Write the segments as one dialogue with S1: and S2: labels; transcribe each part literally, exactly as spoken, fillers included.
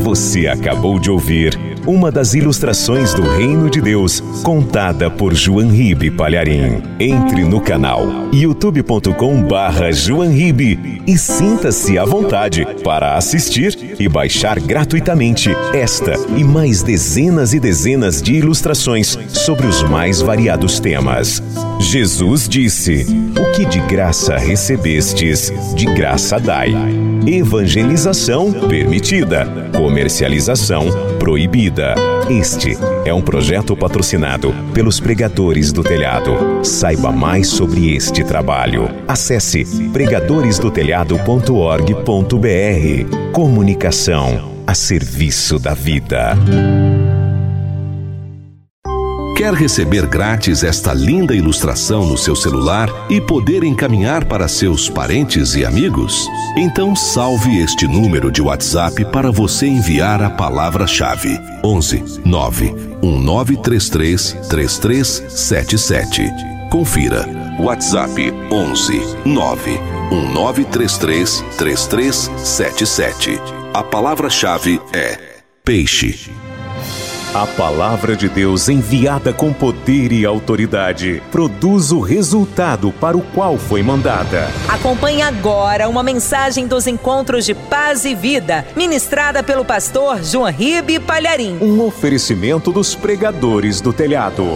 S1: Você acabou de ouvir uma das ilustrações do Reino de Deus, contada por João Ribe Palharim. Entre no canal youtube ponto com barra João Ribe e sinta-se à vontade para assistir e baixar gratuitamente esta e mais dezenas e dezenas de ilustrações sobre os mais variados temas. Jesus disse: o que de graça recebestes, de graça dai. Evangelização permitida, comercialização proibida. Este é um projeto patrocinado pelos Pregadores do Telhado. Saiba mais sobre este trabalho. Acesse pregadores do telhado ponto org ponto br. Comunicação a serviço da vida.
S2: Quer receber grátis esta linda ilustração no seu celular e poder encaminhar para seus parentes e amigos? Então salve este número de WhatsApp para você enviar a palavra-chave: onze nove um nove três três três três sete sete. Confira: WhatsApp onze nove um nove três três três três sete sete. A palavra-chave é peixe.
S1: A palavra de Deus, enviada com poder e autoridade, produz o resultado para o qual foi mandada.
S3: Acompanhe agora uma mensagem dos Encontros de Paz e Vida, ministrada pelo pastor João Ribe Palharim.
S1: Um oferecimento dos Pregadores do Telhado.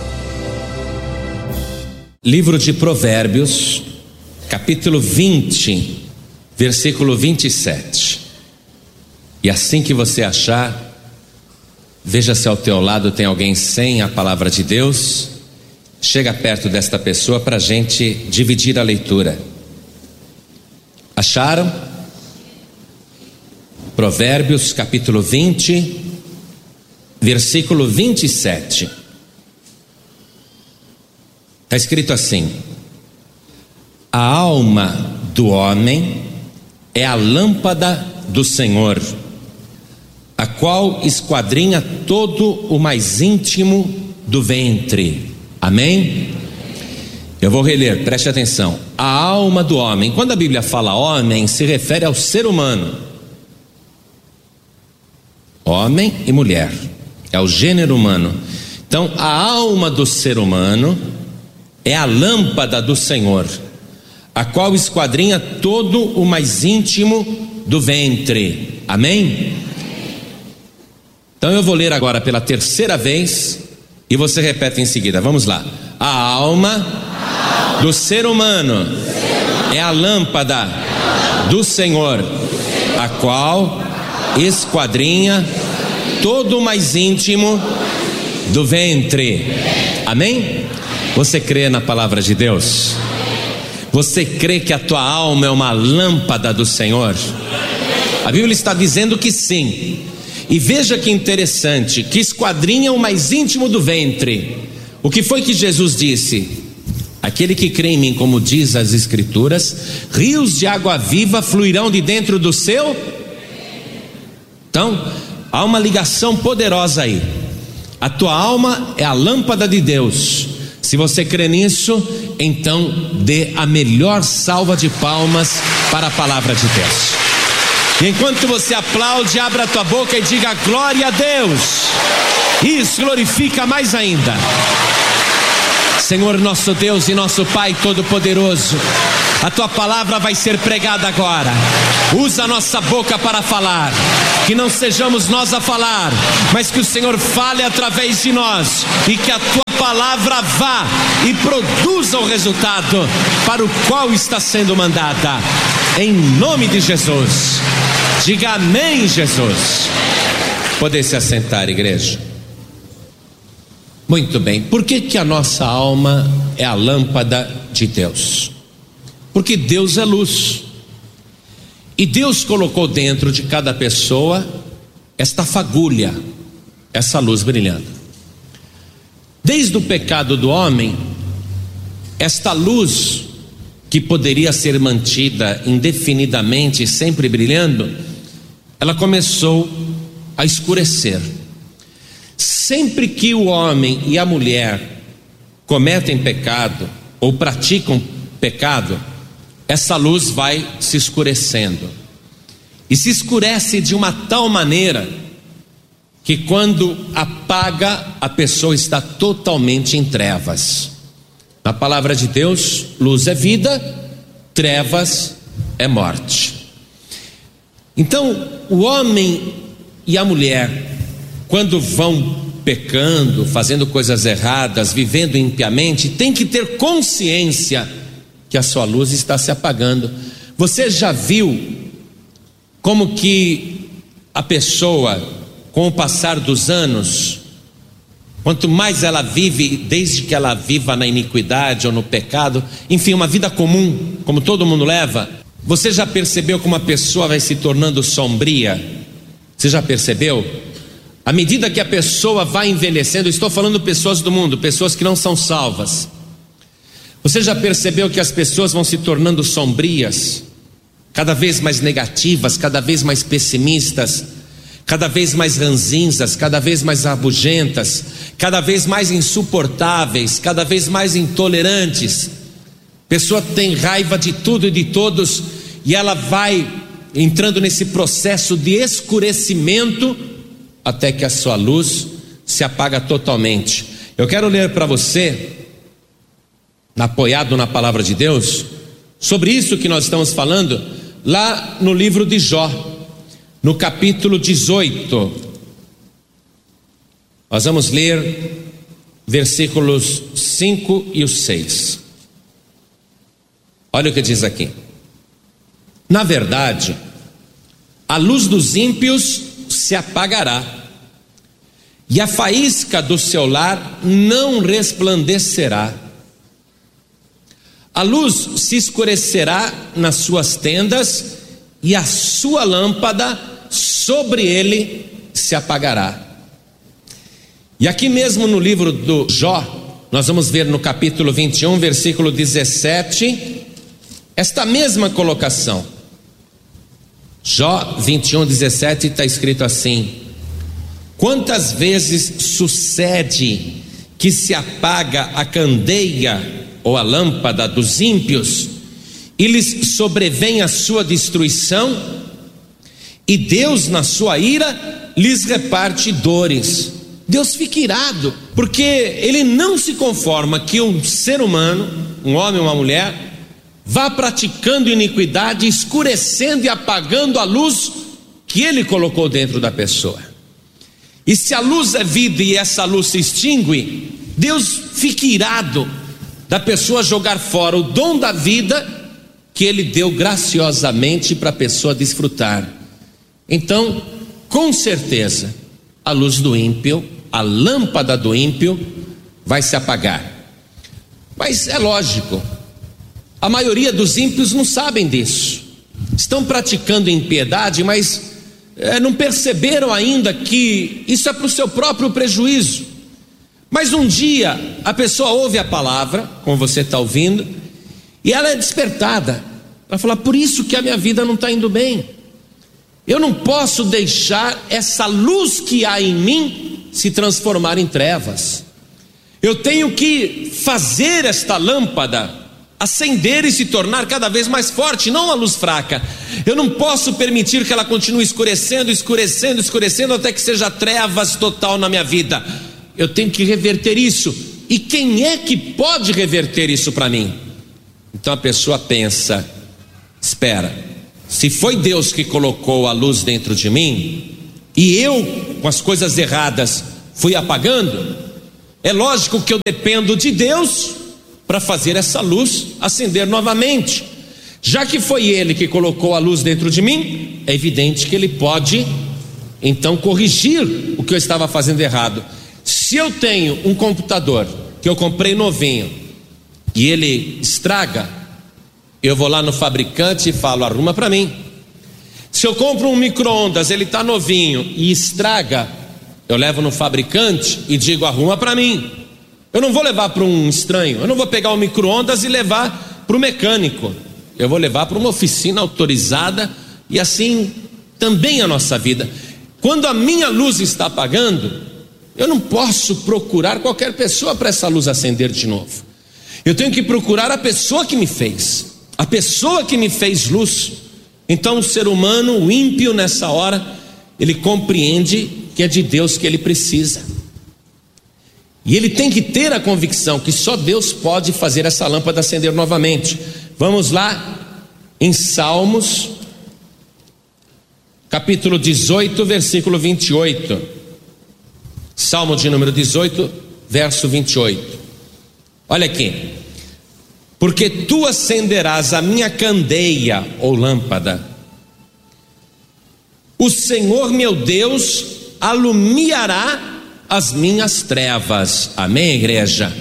S4: Livro de Provérbios, capítulo vinte, versículo vinte e sete. E assim que você achar, veja se ao teu lado tem alguém sem a palavra de Deus. Chega perto desta pessoa para a gente dividir a leitura. Acharam? Provérbios capítulo vinte, versículo vinte e sete. Está escrito assim: a alma do homem é a lâmpada do Senhor, a qual esquadrinha todo o mais íntimo do ventre. Amém? Eu vou reler, preste atenção. A alma do homem. Quando a Bíblia fala homem, se refere ao ser humano. Homem e mulher. É o gênero humano. Então, a alma do ser humano é a lâmpada do Senhor, a qual esquadrinha todo o mais íntimo do ventre. Amém? Então eu vou ler agora pela terceira vez e você repete em seguida. Vamos lá. A alma do ser humano é a lâmpada do Senhor, a qual esquadrinha todo o mais íntimo do ventre. Amém? Você crê na palavra de Deus? Você crê que a tua alma é uma lâmpada do Senhor? A Bíblia está dizendo que sim. E veja que interessante, que esquadrinha o mais íntimo do ventre. O que foi que Jesus disse? Aquele que crê em mim, como diz as Escrituras, rios de água viva fluirão de dentro do seu. Então, há uma ligação poderosa aí. A tua alma é a lâmpada de Deus. Se você crê nisso, então dê a melhor salva de palmas para a palavra de Deus. E enquanto você aplaude, abra a tua boca e diga glória a Deus. Isso, glorifica mais ainda. Senhor nosso Deus e nosso Pai Todo-Poderoso, a tua palavra vai ser pregada agora. Usa a nossa boca para falar. Que não sejamos nós a falar, mas que o Senhor fale através de nós. E que a tua palavra vá e produza o resultado para o qual está sendo mandada. Em nome de Jesus. Diga amém, Jesus. Poder se assentar, igreja. Muito bem. Por que que a nossa alma é a lâmpada de Deus? Porque Deus é luz. E Deus colocou dentro de cada pessoa esta fagulha, essa luz brilhando. Desde o pecado do homem, esta luz que poderia ser mantida indefinidamente, sempre brilhando, ela começou a escurecer. Sempre que o homem e a mulher cometem pecado ou praticam pecado, essa luz vai se escurecendo. e se escurece de uma tal maneira que quando apaga, a pessoa está totalmente em trevas. Na palavra de Deus, luz é vida, trevas é morte. Então, o homem e a mulher, quando vão pecando, fazendo coisas erradas, vivendo impiamente, tem que ter consciência que a sua luz está se apagando. Você já viu como que a pessoa, com o passar dos anos, quanto mais ela vive, desde que ela viva na iniquidade ou no pecado, enfim, uma vida comum, como todo mundo leva, você já percebeu como a pessoa vai se tornando sombria? Você já percebeu? À medida que a pessoa vai envelhecendo, estou falando pessoas do mundo, pessoas que não são salvas. Você já percebeu que as pessoas vão se tornando sombrias, cada vez mais negativas, cada vez mais pessimistas, cada vez mais ranzinzas, cada vez mais rabugentas, cada vez mais insuportáveis, cada vez mais intolerantes. A pessoa tem raiva de tudo e de todos, e ela vai entrando nesse processo de escurecimento até que a sua luz se apaga totalmente. Eu quero ler para você, apoiado na palavra de Deus, sobre isso que nós estamos falando, lá no livro de Jó, no capítulo dezoito. Nós vamos ler versículos cinco e o seis. Olha o que diz aqui: na verdade, a luz dos ímpios se apagará, e a faísca do seu lar não resplandecerá. A luz se escurecerá nas suas tendas, e a sua lâmpada sobre ele se apagará. E aqui mesmo no livro do Jó, nós vamos ver no capítulo vinte e um, versículo dezessete, esta mesma colocação. Jó vinte e um, dezessete, está escrito assim: quantas vezes sucede que se apaga a candeia ou a lâmpada dos ímpios, e lhes sobrevém a sua destruição, e Deus na sua ira lhes reparte dores. Deus fica irado, porque Ele não se conforma que um ser humano, um homem ou uma mulher, vá praticando iniquidade, escurecendo e apagando a luz que Ele colocou dentro da pessoa. E se a luz é vida e essa luz se extingue, Deus fica irado da pessoa jogar fora o dom da vida que Ele deu graciosamente para a pessoa desfrutar. Então, com certeza, a luz do ímpio, a lâmpada do ímpio vai se apagar. Mas é lógico, a maioria dos ímpios não sabem disso, estão praticando impiedade, mas é, não perceberam ainda que isso é para o seu próprio prejuízo. Mas um dia a pessoa ouve a palavra, como você está ouvindo, e ela é despertada para falar: por isso que a minha vida não está indo bem. Eu não posso deixar essa luz que há em mim se transformar em trevas. Eu tenho que fazer esta lâmpada acender e se tornar cada vez mais forte, não uma luz fraca. Eu não posso permitir que ela continue escurecendo, escurecendo, escurecendo até que seja trevas total na minha vida. Eu tenho que reverter isso. E quem é que pode reverter isso para mim? Então a pessoa pensa: espera, se foi Deus que colocou a luz dentro de mim, e eu, com as coisas erradas, fui apagando, é lógico que eu dependo de Deus para fazer essa luz acender novamente. Já que foi Ele que colocou a luz dentro de mim, é evidente que Ele pode então corrigir o que eu estava fazendo errado. Se eu tenho um computador que eu comprei novinho e ele estraga, eu vou lá no fabricante e falo: arruma para mim. Se eu compro um micro-ondas, ele está novinho e estraga, eu levo no fabricante e digo: arruma para mim. Eu não vou levar para um estranho, eu não vou pegar o micro-ondas e levar para o mecânico, eu vou levar para uma oficina autorizada. E assim também a nossa vida. Quando a minha luz está apagando, eu não posso procurar qualquer pessoa para essa luz acender de novo. Eu tenho que procurar a pessoa que me fez, a pessoa que me fez luz, Então o ser humano, o ímpio nessa hora, ele compreende que é de Deus que ele precisa. E ele tem que ter a convicção que só Deus pode fazer essa lâmpada acender novamente. Vamos lá em Salmos, capítulo dezoito, versículo vinte e oito. Salmo de número dezoito, verso vinte e oito. Olha aqui. Porque tu acenderás a minha candeia, ou lâmpada. O Senhor meu Deus alumiará as minhas trevas. Amém, igreja?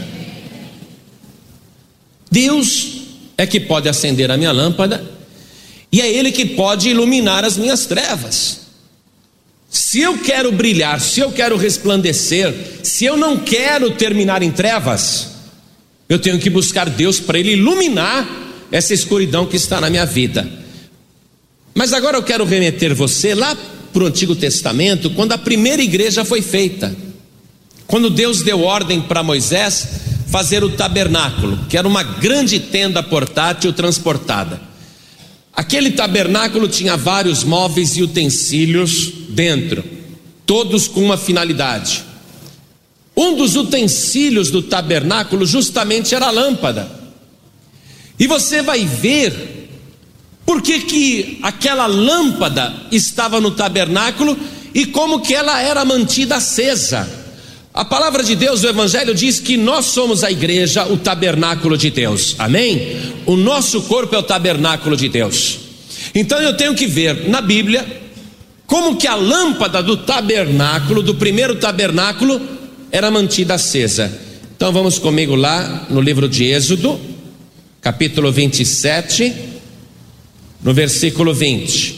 S4: Deus é que pode acender a minha lâmpada, e é Ele que pode iluminar as minhas trevas. Se eu quero brilhar, se eu quero resplandecer, se eu não quero terminar em trevas, eu tenho que buscar Deus para Ele iluminar essa escuridão que está na minha vida. Mas agora eu quero remeter você lá para o Antigo Testamento, quando a primeira igreja foi feita, quando Deus deu ordem para Moisés fazer o tabernáculo, que era uma grande tenda portátil transportada. Aquele tabernáculo tinha vários móveis e utensílios dentro, todos com uma finalidade. Um dos utensílios do tabernáculo justamente era a lâmpada. E você vai ver por que que aquela lâmpada estava no tabernáculo e como que ela era mantida acesa. A palavra de Deus, o Evangelho diz que nós somos a igreja, o tabernáculo de Deus, amém? O nosso corpo é o tabernáculo de Deus. Então eu tenho que ver na Bíblia como que a lâmpada do tabernáculo, do primeiro tabernáculo, era mantida acesa. Então vamos comigo lá no livro de Êxodo, capítulo vinte e sete, no versículo vinte.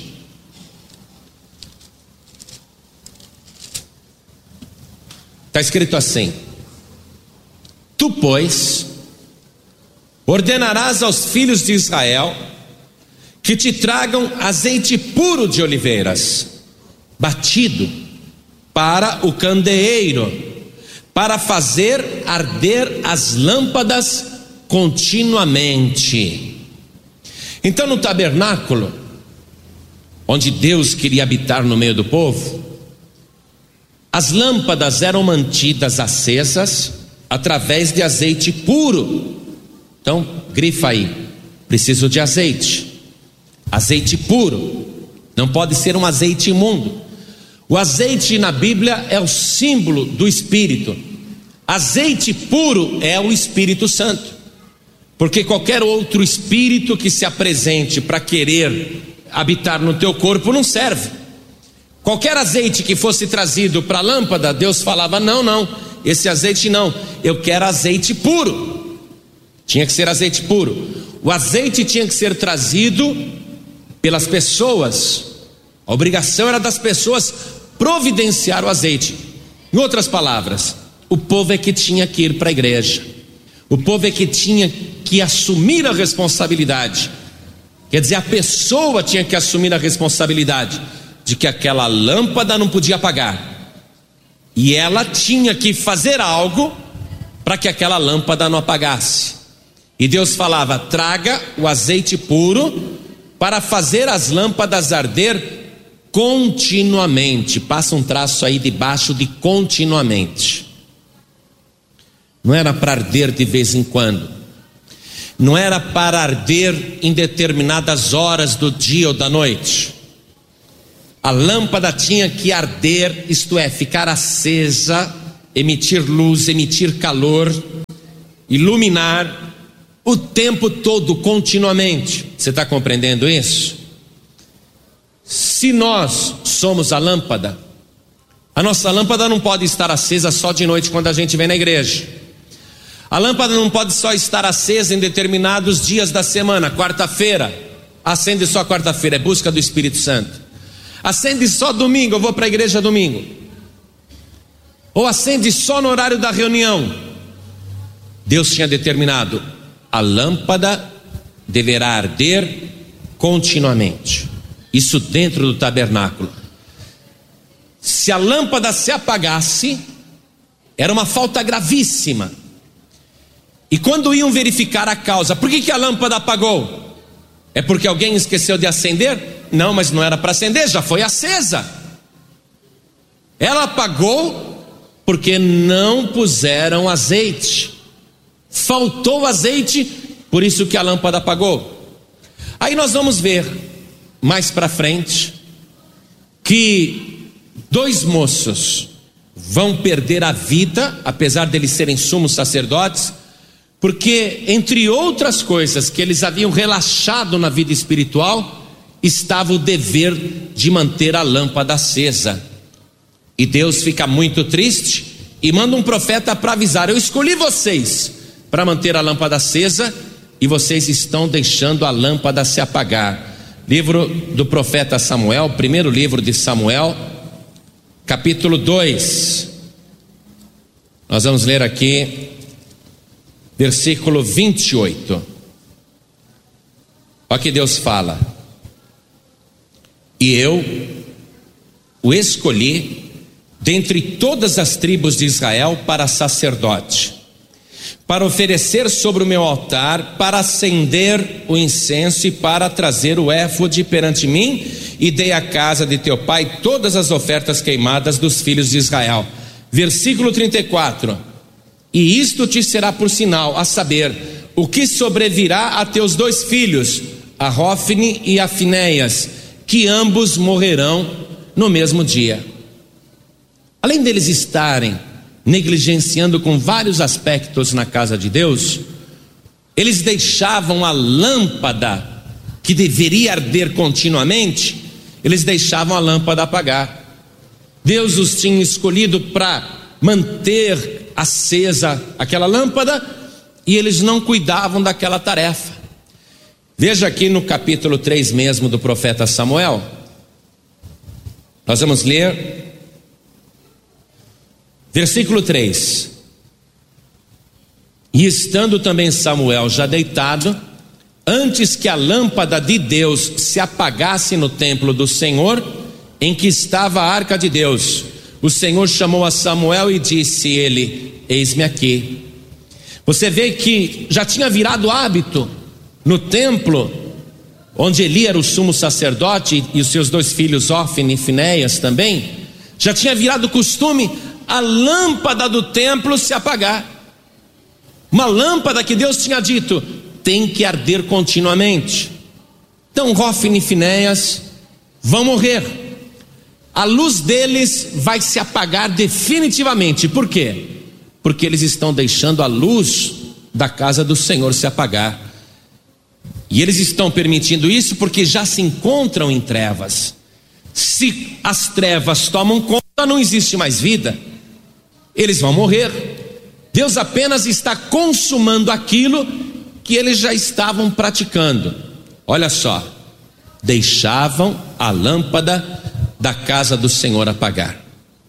S4: Está escrito assim: tu, pois, ordenarás aos filhos de Israel que te tragam azeite puro de oliveiras, batido, para o candeeiro, para fazer arder as lâmpadas continuamente. Então no tabernáculo, onde Deus queria habitar no meio do povo, as lâmpadas eram mantidas acesas através de azeite puro. Então, grifa aí: preciso de azeite. Azeite puro. Não pode ser um azeite imundo. O azeite na Bíblia é o símbolo do Espírito. Azeite puro é o Espírito Santo. Porque qualquer outro espírito que se apresente para querer habitar no teu corpo não serve. Qualquer azeite que fosse trazido para a lâmpada, Deus falava: não, não, esse azeite não, eu quero azeite puro. Tinha que ser azeite puro. O azeite tinha que ser trazido pelas pessoas. A obrigação era das pessoas providenciar o azeite. Em outras palavras, o povo é que tinha que ir para a igreja. O povo é que tinha que assumir a responsabilidade. Quer dizer, a pessoa tinha que assumir a responsabilidade de que aquela lâmpada não podia apagar, e ela tinha que fazer algo para que aquela lâmpada não apagasse. E Deus falava: traga o azeite puro para fazer as lâmpadas arder continuamente. Passa um traço aí debaixo de continuamente. Não era para arder de vez em quando, não era para arder em determinadas horas do dia ou da noite. A lâmpada tinha que arder, isto é, ficar acesa, emitir luz, emitir calor, iluminar o tempo todo, continuamente. Você está compreendendo isso? Se nós somos a lâmpada, a nossa lâmpada não pode estar acesa só de noite quando a gente vem na igreja. A lâmpada não pode só estar acesa em determinados dias da semana. Quarta-feira, acende só quarta-feira, é busca do Espírito Santo. Acende só domingo, eu vou para a igreja domingo. Ou acende só no horário da reunião. Deus tinha determinado: a lâmpada deverá arder continuamente. Isso dentro do tabernáculo. Se a lâmpada se apagasse, era uma falta gravíssima. E quando iam verificar a causa, por que que a lâmpada apagou? É porque alguém esqueceu de acender? Não, mas não era para acender, já foi acesa. Ela apagou porque não puseram azeite. Faltou azeite, por isso que a lâmpada apagou. Aí nós vamos ver mais para frente que dois moços vão perder a vida, apesar deles serem sumos sacerdotes, porque, entre outras coisas que eles haviam relaxado na vida espiritual, estava o dever de manter a lâmpada acesa. E Deus fica muito triste e manda um profeta para avisar: eu escolhi vocês para manter a lâmpada acesa e vocês estão deixando a lâmpada se apagar. Livro do profeta Samuel, primeiro livro de Samuel, capítulo dois. Nós vamos ler aqui versículo vinte e oito. Olha que Deus fala: e eu o escolhi dentre todas as tribos de Israel para sacerdote, para oferecer sobre o meu altar, para acender o incenso e para trazer o éfode perante mim, e dei à casa de teu pai todas as ofertas queimadas dos filhos de Israel. Versículo trinta e quatro: e isto te será por sinal, a saber, o que sobrevirá a teus dois filhos, a Rófine e a Finéias, que ambos morrerão no mesmo dia. Além deles estarem negligenciando com vários aspectos na casa de Deus, eles deixavam a lâmpada que deveria arder continuamente, eles deixavam a lâmpada apagar. Deus os tinha escolhido para manter acesa aquela lâmpada e eles não cuidavam daquela tarefa. Veja aqui no capítulo três mesmo do profeta Samuel, nós vamos ler versículo três: e estando também Samuel já deitado, antes que a lâmpada de Deus se apagasse no templo do Senhor, em que estava a arca de Deus, o Senhor chamou a Samuel e disse ele: eis-me aqui. Você vê que já tinha virado hábito no templo, onde Eli era o sumo sacerdote e os seus dois filhos Hófine e Finéias também, já tinha virado costume a lâmpada do templo se apagar. Uma lâmpada que Deus tinha dito tem que arder continuamente. Então Hófine e Finéias vão morrer. A luz deles vai se apagar definitivamente. Por quê? Porque eles estão deixando a luz da casa do Senhor se apagar. E eles estão permitindo isso porque já se encontram em trevas. Se as trevas tomam conta, não existe mais vida. Eles vão morrer. Deus apenas está consumando aquilo que eles já estavam praticando. Olha só: deixavam a lâmpada da casa do Senhor apagar.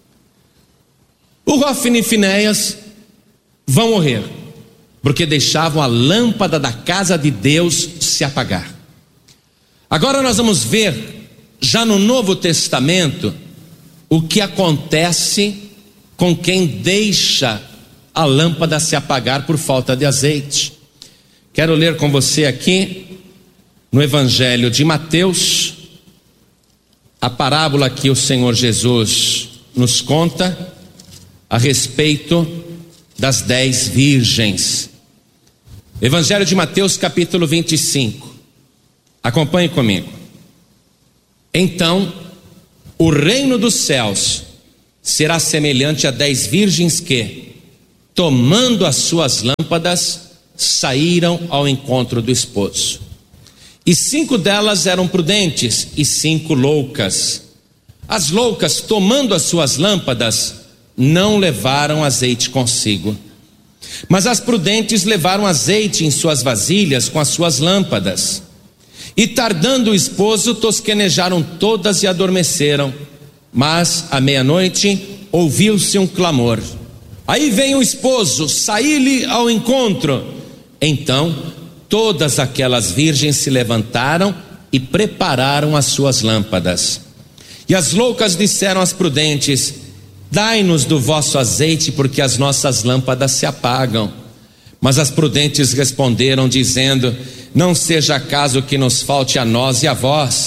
S4: O Hófine e Finéias vão morrer porque deixavam a lâmpada da casa de Deus se apagar. Agora nós vamos ver, já no Novo Testamento, o que acontece com quem deixa a lâmpada se apagar por falta de azeite. Quero ler com você aqui no Evangelho de Mateus a parábola que o Senhor Jesus nos conta a respeito das dez virgens. Evangelho de Mateus, capítulo vinte e cinco. Acompanhe comigo. Então, o reino dos céus será semelhante a dez virgens que, tomando as suas lâmpadas, saíram ao encontro do esposo. E cinco delas eram prudentes e cinco loucas. As loucas, tomando as suas lâmpadas, não levaram azeite consigo. Mas as prudentes levaram azeite em suas vasilhas com as suas lâmpadas. E tardando o esposo, tosquenejaram todas e adormeceram. Mas à meia-noite ouviu-se um clamor: aí vem o esposo, saí-lhe ao encontro. Então todas aquelas virgens se levantaram e prepararam as suas lâmpadas. E as loucas disseram às prudentes: dai-nos do vosso azeite, porque as nossas lâmpadas se apagam. Mas as prudentes responderam, dizendo: não seja acaso que nos falte a nós e a vós,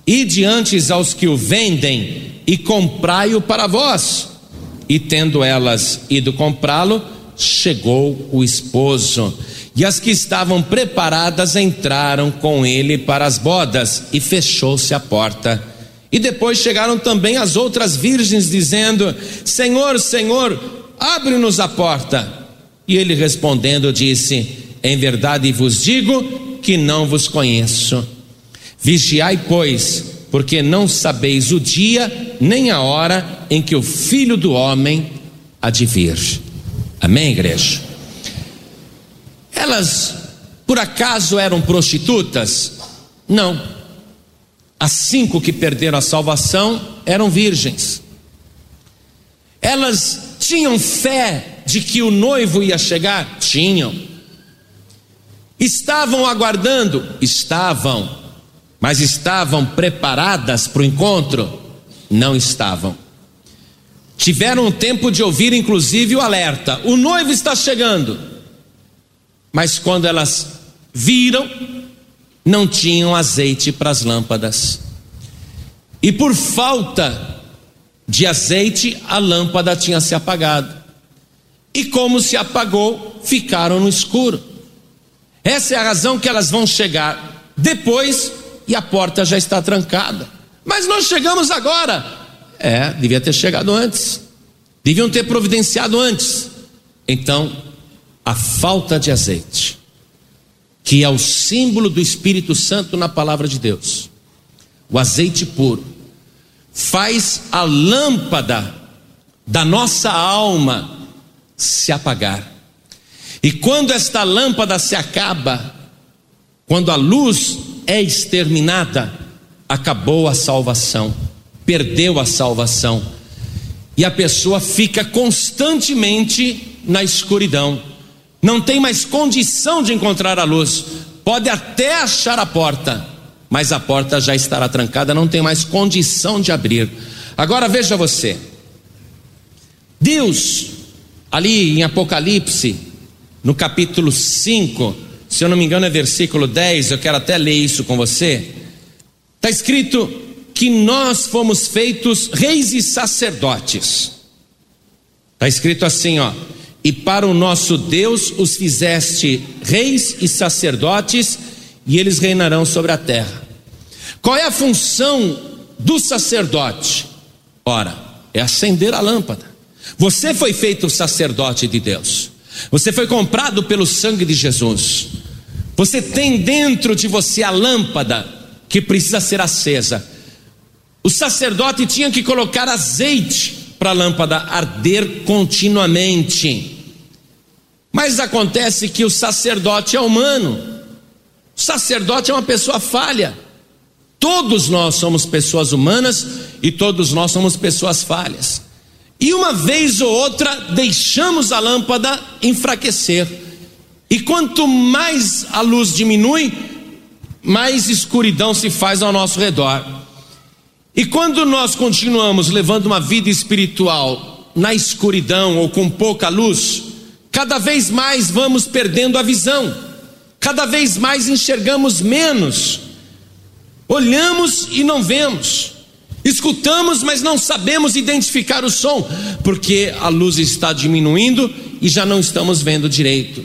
S4: ide antes aos que o vendem e comprai-o para vós. E tendo elas ido comprá-lo, chegou o esposo, e as que estavam preparadas entraram com ele para as bodas, e fechou-se a porta. E depois chegaram também as outras virgens, dizendo: Senhor, Senhor, abre-nos a porta. E ele respondendo disse: em verdade vos digo que não vos conheço. Vigiai, pois, porque não sabeis o dia nem a hora em que o Filho do Homem há de vir. Amém, igreja? Elas, por acaso, eram prostitutas? Não. As cinco que perderam a salvação eram virgens. Elas tinham fé de que o noivo ia chegar? Tinham. Estavam aguardando? Estavam. Mas estavam preparadas para o encontro? Não estavam. Tiveram tempo de ouvir inclusive o alerta: o noivo está chegando. Mas quando elas viram, não tinham azeite para as lâmpadas. E por falta de azeite, a lâmpada tinha se apagado. E como se apagou, ficaram no escuro. Essa é a razão que elas vão chegar depois e a porta já está trancada. Mas nós chegamos agora. É, devia ter chegado antes. Deviam ter providenciado antes. Então, a falta de azeite, que é o símbolo do Espírito Santo na palavra de Deus, o azeite puro, faz a lâmpada da nossa alma se apagar. E quando esta lâmpada se acaba, quando a luz é exterminada, acabou a salvação, perdeu a salvação, e a pessoa fica constantemente na escuridão, não tem mais condição de encontrar a luz. Pode até achar a porta, mas a porta já estará trancada, não tem mais condição de abrir. Agora veja você, Deus, ali em Apocalipse, no capítulo cinco, se eu não me engano é versículo dez, eu quero até ler isso com você. Está escrito que nós fomos feitos reis e sacerdotes. Está escrito assim, ó: e para o nosso Deus os fizeste reis e sacerdotes, e eles reinarão sobre a terra. Qual é a função do sacerdote? Ora, é acender a lâmpada. Você foi feito sacerdote de Deus. Você foi comprado pelo sangue de Jesus. Você tem dentro de você a lâmpada que precisa ser acesa. O sacerdote tinha que colocar azeite para a lâmpada arder continuamente. Mas acontece que o sacerdote é humano. O sacerdote é uma pessoa falha. Todos nós somos pessoas humanas e todos nós somos pessoas falhas. E uma vez ou outra deixamos a lâmpada enfraquecer. E quanto mais a luz diminui, mais escuridão se faz ao nosso redor. E quando nós continuamos levando uma vida espiritual na escuridão ou com pouca luz, cada vez mais vamos perdendo a visão, cada vez mais enxergamos menos, olhamos e não vemos, escutamos, mas não sabemos identificar o som, porque a luz está diminuindo e já não estamos vendo direito.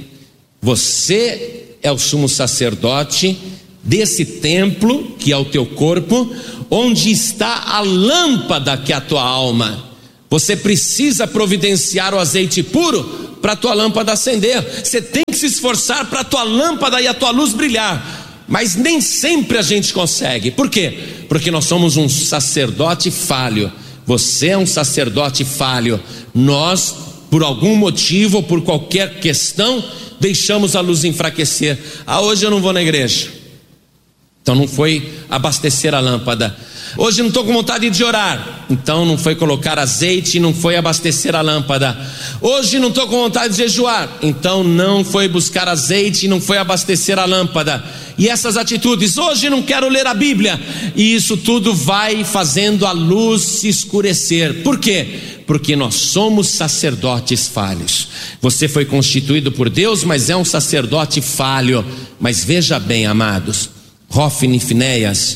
S4: Você é o sumo sacerdote desse templo, que é o teu corpo, onde está a lâmpada que é a tua alma. Você precisa providenciar o azeite puro para a tua lâmpada acender. Você tem que se esforçar para a tua lâmpada e a tua luz brilhar. Mas nem sempre a gente consegue. Por quê? Porque nós somos um sacerdote falho. Você é um sacerdote falho. Nós, por algum motivo ou por qualquer questão, deixamos a luz enfraquecer. Ah, hoje eu não vou na igreja, então não foi abastecer a lâmpada. Hoje não estou com vontade de orar, então não foi colocar azeite, não foi abastecer a lâmpada. Hoje não estou com vontade de jejuar, então não foi buscar azeite, não foi abastecer a lâmpada. E essas atitudes, hoje não quero ler a Bíblia, e isso tudo vai fazendo a luz se escurecer. Por quê? Porque nós somos sacerdotes falhos. Você foi constituído por Deus, mas é um sacerdote falho. Mas veja bem, amados, Hófini e Finéias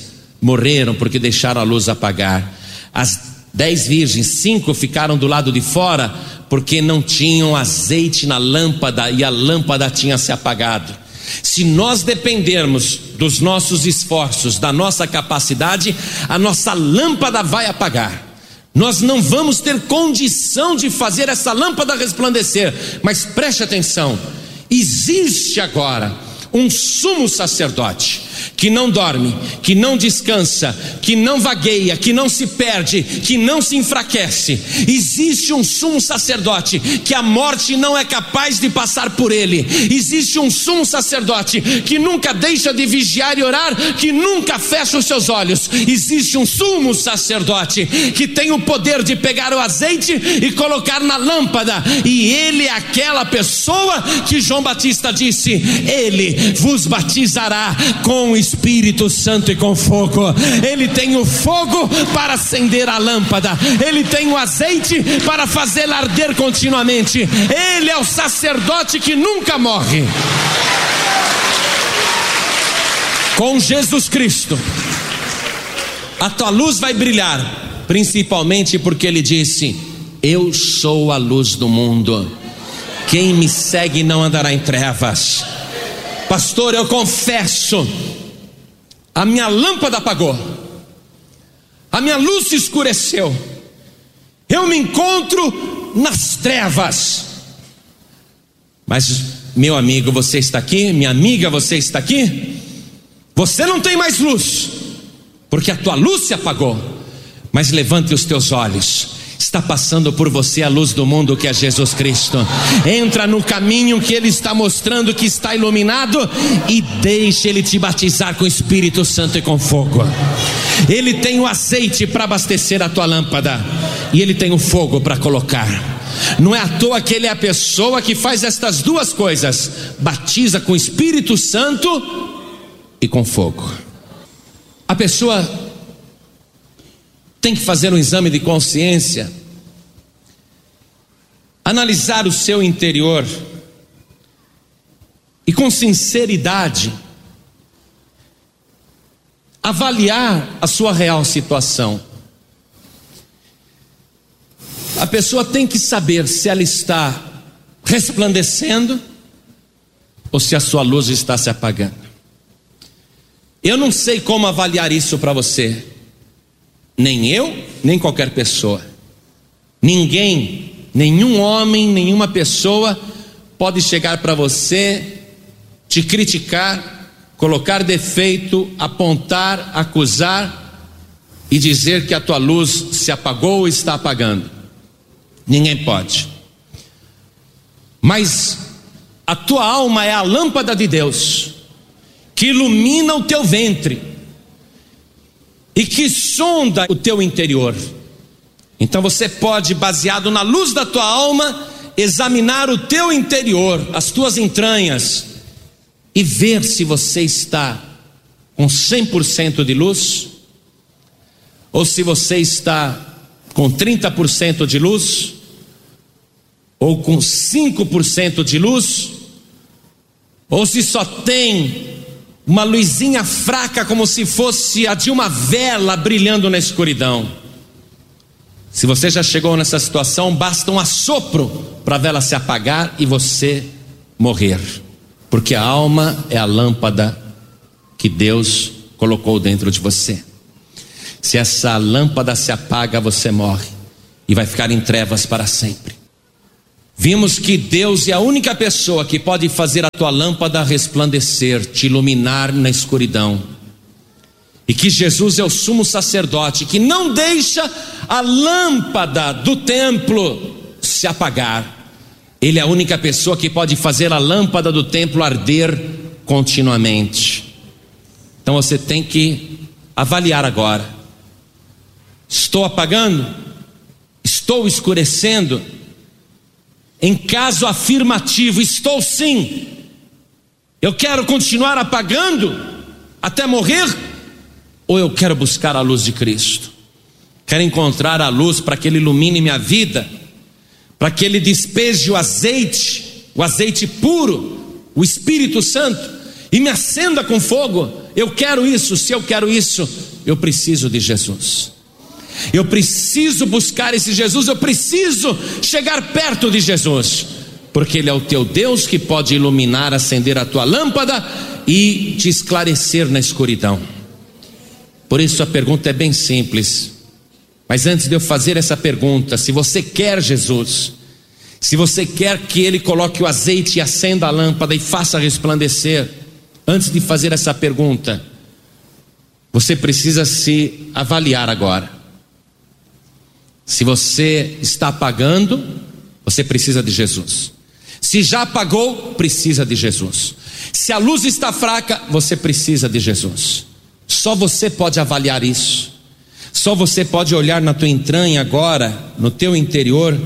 S4: morreram porque deixaram a luz apagar. As dez virgens, cinco ficaram do lado de fora porque não tinham azeite na lâmpada e a lâmpada tinha se apagado. Se nós dependermos dos nossos esforços, da nossa capacidade, a nossa lâmpada vai apagar. Nós não vamos ter condição de fazer essa lâmpada resplandecer. Mas preste atenção, existe agora um sumo sacerdote que não dorme, que não descansa, que não vagueia, que não se perde, que não se enfraquece. Existe um sumo sacerdote que a morte não é capaz de passar por ele. Existe um sumo sacerdote que nunca deixa de vigiar e orar, que nunca fecha os seus olhos. Existe um sumo sacerdote que tem o poder de pegar o azeite e colocar na lâmpada, e ele é aquela pessoa que João Batista disse: ele vos batizará com o Espírito Santo e com fogo. Ele tem o fogo para acender a lâmpada, ele tem o azeite para fazê-la arder continuamente. Ele é o sacerdote que nunca morre. Com Jesus Cristo a tua luz vai brilhar, principalmente porque ele disse: eu sou a luz do mundo, quem me segue não andará em trevas. Pastor, eu confesso, a minha lâmpada apagou, a minha luz se escureceu, eu me encontro nas trevas. Mas meu amigo, você está aqui, minha amiga, você está aqui, você não tem mais luz, porque a tua luz se apagou. Mas levante os teus olhos, está passando por você a luz do mundo, que é Jesus Cristo. Entra no caminho que ele está mostrando, que está iluminado, e deixe ele te batizar com o Espírito Santo e com fogo. Ele tem o azeite para abastecer a tua lâmpada, e ele tem o fogo para colocar. Não é à toa que ele é a pessoa que faz estas duas coisas: batiza com o Espírito Santo e com fogo. A pessoa tem que fazer um exame de consciência, analisar o seu interior e, com sinceridade, avaliar a sua real situação. A pessoa tem que saber se ela está resplandecendo ou se a sua luz está se apagando. Eu não sei como avaliar isso para você. Nem eu, nem qualquer pessoa. Ninguém, nenhum homem, nenhuma pessoa pode chegar para você, te criticar, colocar defeito, apontar, acusar e dizer que a tua luz se apagou ou está apagando. Ninguém pode. Mas a tua alma é a lâmpada de Deus, que ilumina o teu ventre e que sonda o teu interior. Então você pode, baseado na luz da tua alma, examinar o teu interior, as tuas entranhas, e ver se você está com cem por cento de luz, ou se você está com trinta por cento de luz, ou com cinco por cento de luz, ou se só tem uma luzinha fraca, como se fosse a de uma vela brilhando na escuridão. Se você já chegou nessa situação, basta um assopro para a vela se apagar e você morrer, porque a alma é a lâmpada que Deus colocou dentro de você. Se essa lâmpada se apaga, você morre e vai ficar em trevas para sempre. Vimos que Deus é a única pessoa que pode fazer a tua lâmpada resplandecer, te iluminar na escuridão. E que Jesus é o sumo sacerdote que não deixa a lâmpada do templo se apagar. Ele é a única pessoa que pode fazer a lâmpada do templo arder continuamente. Então você tem que avaliar agora: estou apagando? Estou escurecendo? Em caso afirmativo, estou sim. Eu quero continuar apagando até morrer, ou eu quero buscar a luz de Cristo? Quero encontrar a luz para que Ele ilumine minha vida, para que Ele despeje o azeite, o azeite puro, o Espírito Santo, e me acenda com fogo, eu quero isso. Se eu quero isso, eu preciso de Jesus. Eu preciso buscar esse Jesus, eu preciso chegar perto de Jesus, porque Ele é o teu Deus que pode iluminar, acender a tua lâmpada e te esclarecer na escuridão. Por isso a pergunta é bem simples. Mas antes de eu fazer essa pergunta, se você quer Jesus, se você quer que Ele coloque o azeite e acenda a lâmpada e faça resplandecer, antes de fazer essa pergunta, você precisa se avaliar agora. Se você está apagando, você precisa de Jesus. Se já apagou, precisa de Jesus. Se a luz está fraca, você precisa de Jesus. Só você pode avaliar isso. Só você pode olhar na tua entranha agora, no teu interior,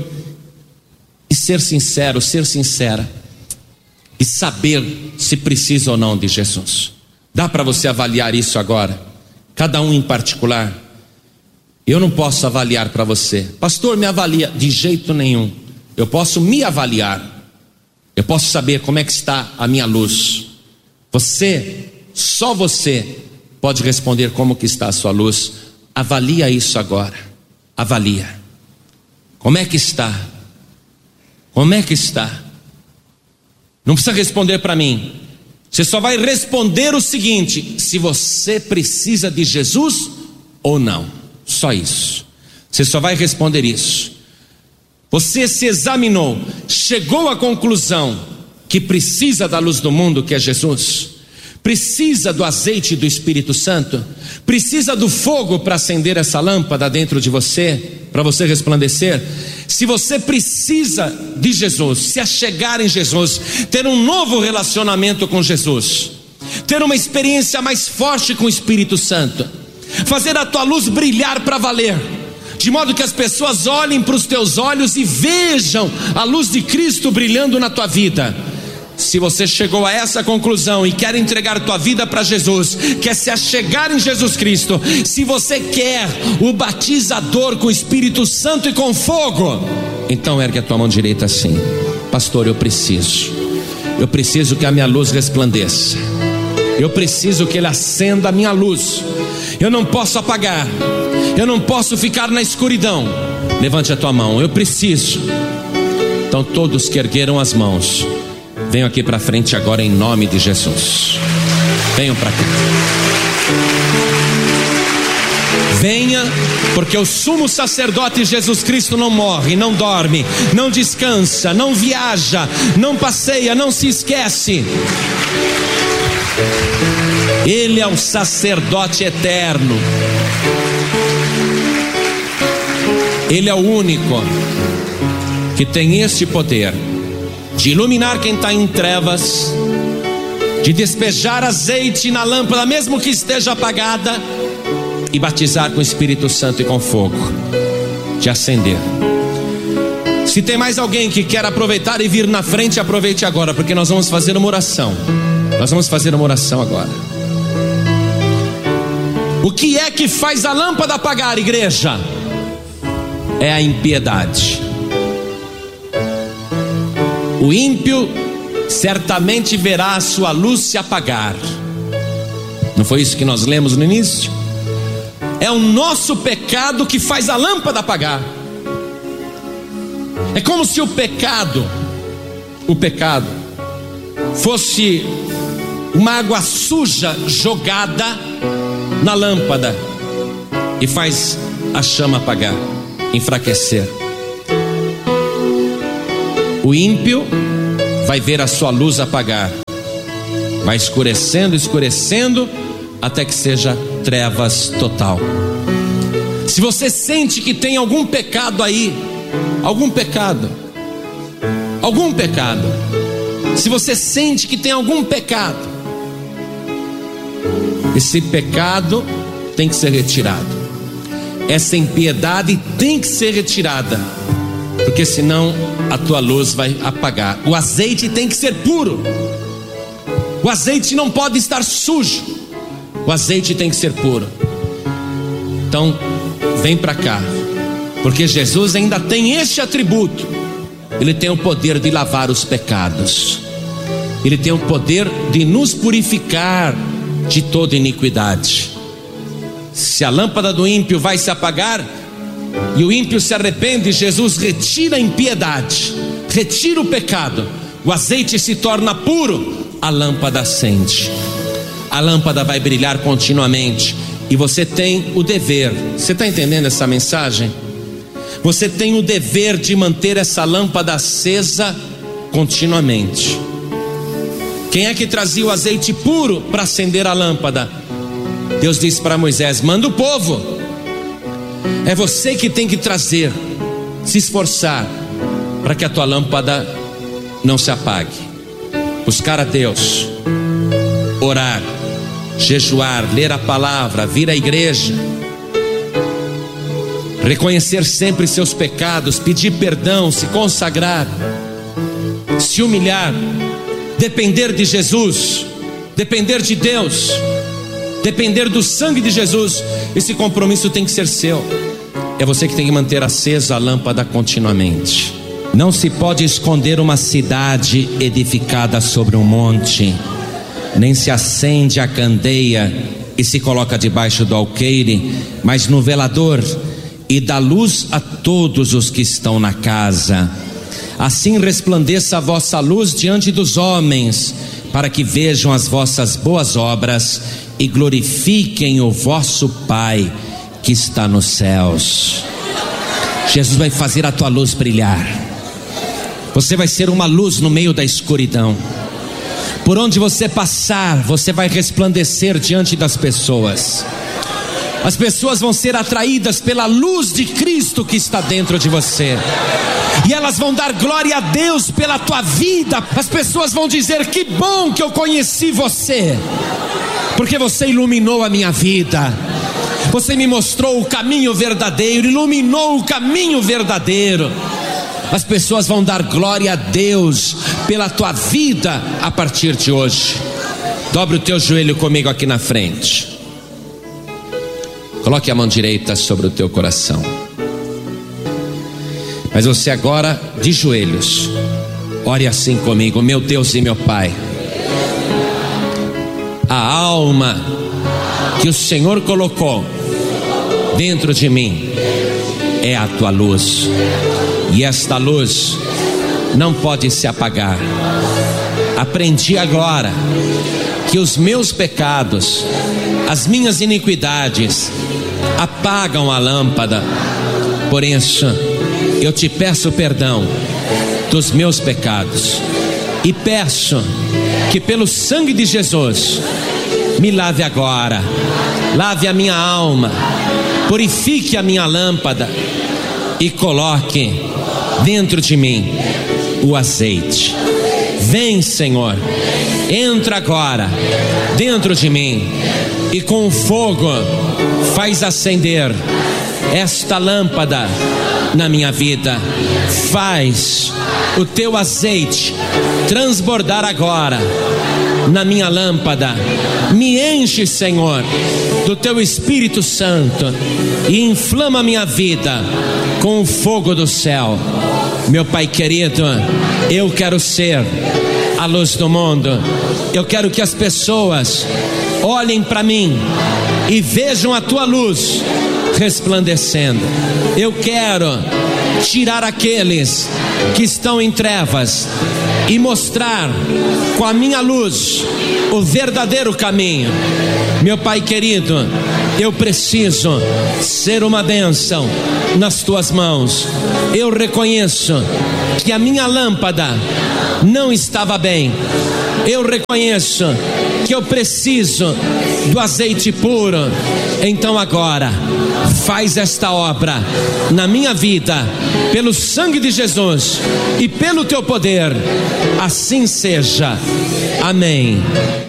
S4: e ser sincero, ser sincera, e saber se precisa ou não de Jesus. Dá para você avaliar isso agora, cada um em particular. Eu não posso avaliar para você. Pastor, me avalia. De jeito nenhum. Eu posso me avaliar. Eu posso saber como é que está a minha luz. Você, só você pode responder como que está a sua luz. Avalia isso agora. Avalia. Como é que está? Como é que está? Não precisa responder para mim. Você só vai responder o seguinte: se você precisa de Jesus ou não. Só isso. Você só vai responder isso. Você se examinou, chegou à conclusão que precisa da luz do mundo, que é Jesus, precisa do azeite do Espírito Santo, precisa do fogo para acender essa lâmpada dentro de você, para você resplandecer. Se você precisa de Jesus, se achegar em Jesus, ter um novo relacionamento com Jesus, ter uma experiência mais forte com o Espírito Santo, fazer a tua luz brilhar para valer, de modo que as pessoas olhem para os teus olhos e vejam a luz de Cristo brilhando na tua vida. Se você chegou a essa conclusão e quer entregar tua vida para Jesus, quer se achegar em Jesus Cristo, se você quer o batizador com o Espírito Santo e com fogo, então ergue a tua mão direita assim: pastor, eu preciso eu preciso que a minha luz resplandeça, eu preciso que Ele acenda a minha luz, eu não posso apagar, eu não posso ficar na escuridão. Levante a tua mão, eu preciso. Então todos que ergueram as mãos, venham aqui para frente agora em nome de Jesus. Venham para cá. Venha, porque o sumo sacerdote Jesus Cristo não morre, não dorme, não descansa, não viaja, não passeia, não se esquece. Ele é o sacerdote eterno. Ele é o único que tem este poder de iluminar quem está em trevas, de despejar azeite na lâmpada, mesmo que esteja apagada, e batizar com o Espírito Santo e com fogo, de acender. Se tem mais alguém que quer aproveitar e vir na frente, aproveite agora, porque nós vamos fazer uma oração. Nós vamos fazer uma oração agora. O que é que faz a lâmpada apagar, igreja? É a impiedade. O ímpio certamente verá a sua luz se apagar. Não foi isso que nós lemos no início? É o nosso pecado que faz a lâmpada apagar. É como se o pecado, o pecado, fosse uma água suja jogada na lâmpada e faz a chama apagar, enfraquecer. O ímpio vai ver a sua luz apagar, vai escurecendo, escurecendo, até que seja trevas total. Se você sente que tem algum pecado aí, algum pecado, algum pecado, se você sente que tem algum pecado, esse pecado tem que ser retirado, essa impiedade tem que ser retirada, porque senão a tua luz vai apagar. O azeite tem que ser puro, o azeite não pode estar sujo, o azeite tem que ser puro. Então vem para cá, porque Jesus ainda tem este atributo. Ele tem o poder de lavar os pecados, Ele tem o poder de nos purificar de toda iniquidade. Se a lâmpada do ímpio vai se apagar e o ímpio se arrepende, Jesus retira a impiedade, retira o pecado, o azeite se torna puro, a lâmpada acende, a lâmpada vai brilhar continuamente. E você tem o dever, você está entendendo essa mensagem? Você tem o dever de manter essa lâmpada acesa continuamente. Quem é que trazia o azeite puro para acender a lâmpada? Deus disse para Moisés: manda o povo. É você que tem que trazer, se esforçar para que a tua lâmpada não se apague. Buscar a Deus, orar, jejuar, ler a palavra, vir à igreja, reconhecer sempre seus pecados, pedir perdão, se consagrar, se humilhar, depender de Jesus, depender de Deus, depender do sangue de Jesus. Esse compromisso tem que ser seu. É você que tem que manter acesa a lâmpada continuamente. Não se pode esconder uma cidade edificada sobre um monte, nem se acende a candeia e se coloca debaixo do alqueire, mas no velador, e dá luz a todos os que estão na casa. Assim resplandeça a vossa luz diante dos homens, para que vejam as vossas boas obras e glorifiquem o vosso Pai que está nos céus. Jesus vai fazer a tua luz brilhar. Você vai ser uma luz no meio da escuridão. Por onde você passar, você vai resplandecer diante das pessoas. As pessoas vão ser atraídas pela luz de Cristo que está dentro de você, e elas vão dar glória a Deus pela tua vida. As pessoas vão dizer: que bom que eu conheci você, porque você iluminou a minha vida, você me mostrou o caminho verdadeiro, iluminou o caminho verdadeiro. As pessoas vão dar glória a Deus pela tua vida a partir de hoje. Dobre o teu joelho comigo aqui na frente. Coloque a mão direita sobre o teu coração. Mas você agora, de joelhos, ore assim comigo: meu Deus e meu Pai, a alma que o Senhor colocou dentro de mim é a tua luz, e esta luz não pode se apagar. Aprendi agora que os meus pecados, as minhas iniquidades apagam a lâmpada. Por isso eu te peço perdão dos meus pecados, e peço que pelo sangue de Jesus me lave agora, lave a minha alma, purifique a minha lâmpada e coloque dentro de mim o azeite. Vem, Senhor, entra agora dentro de mim e com o fogo faz acender esta lâmpada na minha vida. Faz o teu azeite transbordar agora na minha lâmpada. Me enche, Senhor, do teu Espírito Santo e inflama a minha vida com o fogo do céu. Meu Pai querido, eu quero ser a luz do mundo. Eu quero que as pessoas olhem para mim e vejam a tua luz resplandecendo. Eu quero tirar aqueles que estão em trevas e mostrar com a minha luz o verdadeiro caminho. Meu Pai querido, eu preciso ser uma bênção nas tuas mãos. Eu reconheço que a minha lâmpada não estava bem. Eu reconheço que eu preciso do azeite puro. Então agora, faz esta obra na minha vida, pelo sangue de Jesus e pelo teu poder. Assim seja. Amém.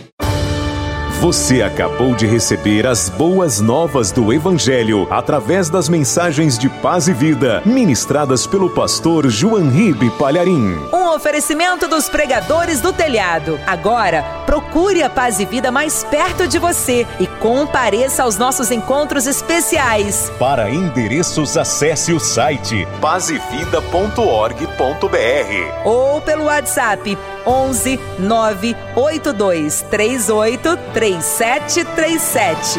S1: Você acabou de receber as boas novas do Evangelho através das mensagens de paz e vida ministradas pelo pastor João Ribe Palharim.
S3: Um oferecimento dos pregadores do telhado. Agora, procure a Paz e Vida mais perto de você e compareça aos nossos encontros especiais.
S1: Para endereços, acesse o site paz e vida ponto org ponto br
S3: ou pelo WhatsApp onze nove oito dois três oito três sete três sete.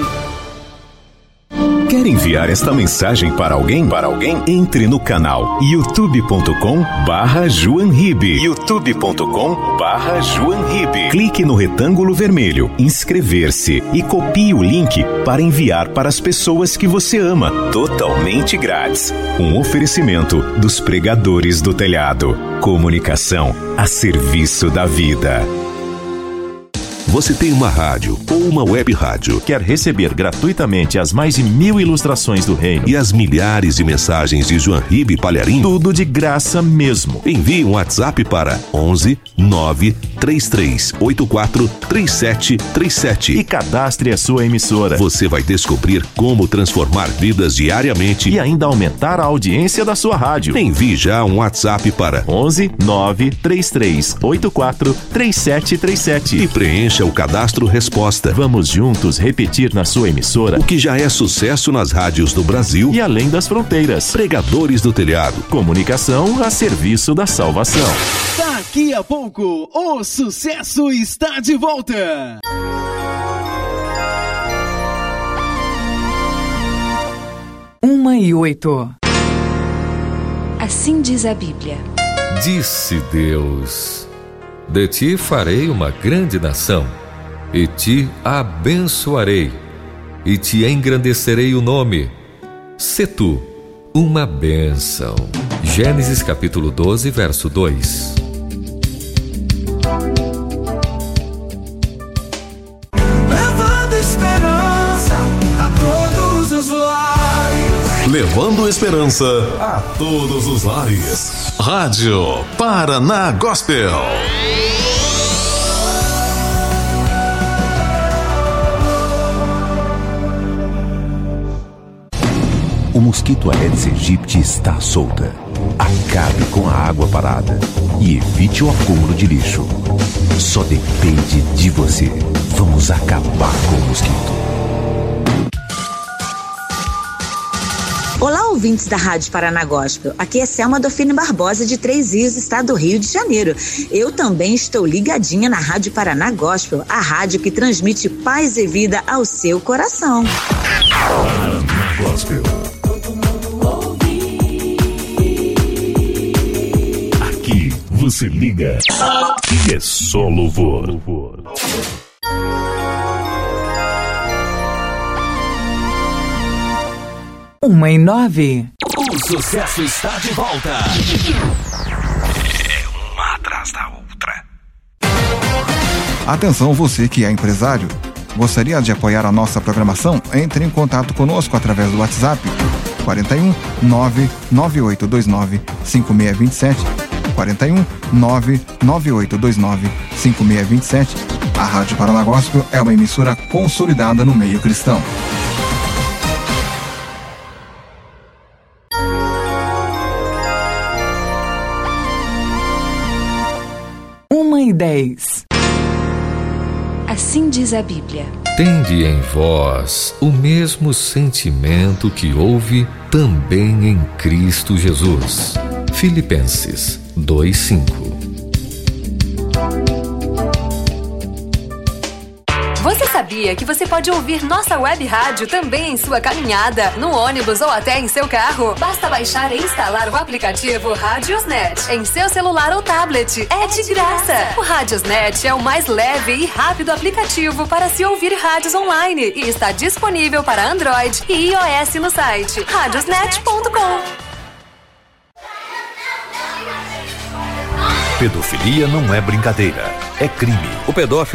S1: Quer enviar esta mensagem para alguém? Para alguém? Entre no canal youtube ponto com barra joanribe. youtube ponto com barra joanribe. Clique no retângulo vermelho, inscrever-se e copie o link para enviar para as pessoas que você ama, totalmente grátis. Um oferecimento dos Pregadores do Telhado. Comunicação a serviço da vida.
S2: Você tem uma rádio ou uma web rádio?
S5: Quer receber gratuitamente as mais de mil ilustrações do reino
S2: e as milhares de mensagens de João Ribe Palharim?
S5: Tudo de graça mesmo.
S2: Envie um WhatsApp para onze nove três três oito quatro três sete três sete
S5: e cadastre a sua emissora.
S2: Você vai descobrir como transformar vidas diariamente
S5: e ainda aumentar a audiência da sua rádio.
S2: Envie já um WhatsApp para
S5: onze nove três três oito quatro três sete três sete
S2: e preencha o cadastro resposta.
S5: Vamos juntos repetir na sua emissora
S2: o que já é sucesso nas rádios do Brasil
S5: e além das fronteiras.
S2: Pregadores do Telhado.
S5: Comunicação a serviço da salvação.
S6: Daqui a pouco, o sucesso está de volta.
S7: Uma e oito.
S8: Assim diz a Bíblia.
S9: Disse Deus: de ti farei uma grande nação, e te abençoarei, e te engrandecerei o nome. Sê tu uma bênção. Gênesis capítulo doze, verso dois.
S10: Levando esperança a todos os lares.
S11: Levando esperança a todos os lares. Rádio Paraná Gospel.
S12: O mosquito Aedes aegypti está solta. Acabe com a água parada e evite o acúmulo de lixo. Só depende de você. Vamos acabar com o mosquito.
S13: Olá, ouvintes da Rádio Paraná Gospel. Aqui é Selma Dofine Barbosa, de Três Rios, estado do Rio de Janeiro. Eu também estou ligadinha na Rádio Paraná Gospel, a rádio que transmite paz e vida ao seu coração.
S1: Paraná Gospel. Aqui você liga e é só louvor.
S7: Uma e nove.
S6: O sucesso está de volta.
S2: É uma atrás da outra.
S14: Atenção, você que é empresário. Gostaria de apoiar a nossa programação? Entre em contato conosco através do WhatsApp quarenta e um, nove nove oito dois nove, cinco seis dois sete, quarenta e um, nove nove oito dois nove, cinco seis dois sete. A Rádio Paraná Gospel é uma emissora consolidada no meio cristão.
S7: Uma e dez.
S8: Assim diz a Bíblia.
S9: Tende em vós o mesmo sentimento que houve também em Cristo Jesus. Filipenses dois, cinco.
S15: Você sabia que você pode ouvir nossa web rádio também em sua caminhada, no ônibus ou até em seu carro? Basta baixar e instalar o aplicativo Radiosnet em seu celular ou tablet. É de graça! O Radiosnet é o mais leve e rápido aplicativo para se ouvir rádios online e está disponível para Android e iOS no site radiosnet ponto com.
S16: Pedofilia não é brincadeira, é crime.
S2: O pedófilo